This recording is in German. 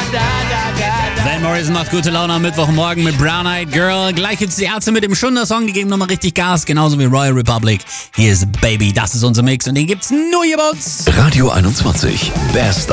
Van Morrison macht gute Laune am Mittwochmorgen mit Brown Eyed Girl. Gleich gibt's die Ärzte mit dem Schunder-Song, die geben nochmal richtig Gas, genauso wie Royal Republic. Hier ist Baby, das ist unser Mix und den gibt's nur hier bei uns. Radio 21, Best